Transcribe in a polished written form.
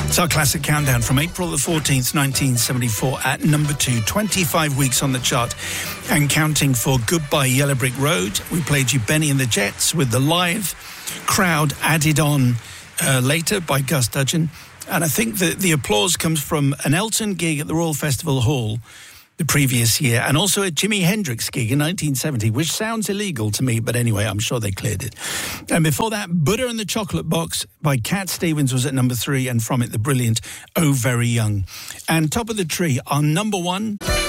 It's our classic countdown from April the 14th, 1974 at number 2, 25 weeks on the chart and counting for Goodbye Yellow Brick Road. We played you Benny and the Jets with the live crowd added on later by Gus Dudgeon. And I think that the applause comes from an Elton gig at the Royal Festival Hall the previous year, and also a Jimi Hendrix gig in 1970, which sounds illegal to me, but anyway, I'm sure they cleared it. And before that, Butter and the Chocolate Box by Cat Stevens was at number 3, and from it, the brilliant Oh Very Young. And top of the tree, our number 1...